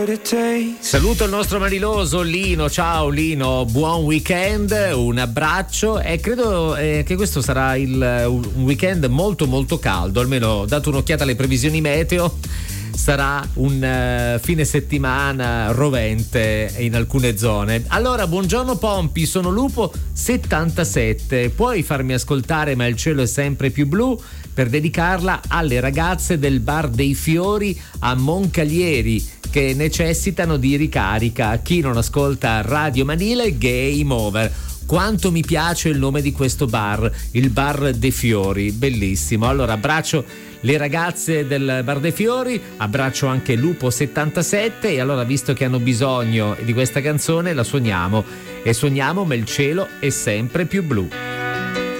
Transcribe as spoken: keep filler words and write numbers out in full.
Saluto il nostro Mariloso Lino, ciao Lino, buon weekend, un abbraccio e credo eh, che questo sarà il, un weekend molto molto caldo, almeno dato un'occhiata alle previsioni meteo. Sarà un uh, fine settimana rovente in alcune zone. Allora, buongiorno Pompi, sono Lupo settantasette. Puoi farmi ascoltare Ma il cielo è sempre più blu per dedicarla alle ragazze del Bar dei Fiori a Moncalieri che necessitano di ricarica. Chi non ascolta Radio Manile, game over. Quanto mi piace il nome di questo bar, il Bar dei Fiori, bellissimo. Allora abbraccio le ragazze del Bar dei Fiori, abbraccio anche Lupo settantasette e allora, visto che hanno bisogno di questa canzone, la suoniamo e suoniamo Ma il cielo è sempre più blu.